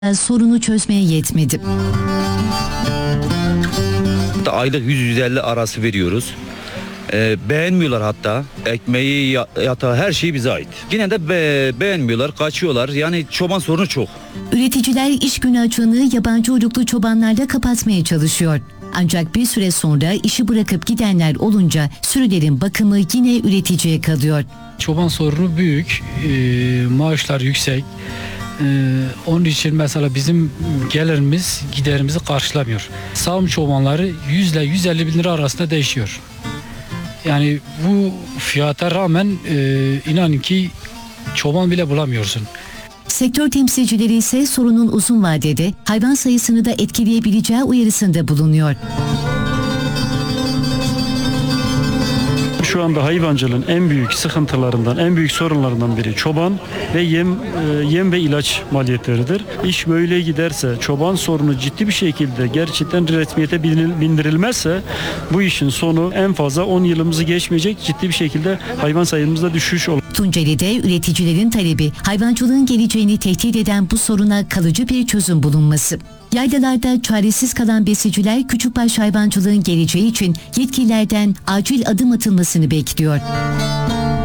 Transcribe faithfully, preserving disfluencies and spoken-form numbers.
sorunu çözmeye yetmedi. Aylık yüz yüz elli arası veriyoruz. Ee, beğenmiyorlar hatta. Ekmeği, yatağı, her şey bize ait. Yine de be, beğenmiyorlar, kaçıyorlar. Yani çoban sorunu çok. Üreticiler iş günü açığını yabancı uyruklu çobanlarla kapatmaya çalışıyor. Ancak bir süre sonra işi bırakıp gidenler olunca sürülerin bakımı yine üreticiye kalıyor. Çoban sorunu büyük, e, maaşlar yüksek. Ee, onun için mesela bizim gelirimiz giderimizi karşılamıyor. Sağım çobanları yüz ile yüz elli bin lira arasında değişiyor. Yani bu fiyata rağmen e, inanın ki çoban bile bulamıyorsun. Sektör temsilcileri ise sorunun uzun vadede hayvan sayısını da etkileyebileceği uyarısında bulunuyor. Şu anda hayvancılığın en büyük sıkıntılarından, en büyük sorunlarından biri çoban ve yem, yem ve ilaç maliyetleridir. İş böyle giderse, çoban sorunu ciddi bir şekilde gerçekten resmiyete bindirilmezse bu işin sonu en fazla on yılımızı geçmeyecek, ciddi bir şekilde hayvan sayımızda düşüş olur. Tunceli'de üreticilerin talebi hayvancılığın geleceğini tehdit eden bu soruna kalıcı bir çözüm bulunması. Yaylalarda çaresiz kalan besiciler küçükbaş hayvancılığın geleceği için yetkililerden acil adım atılmasını bekliyor.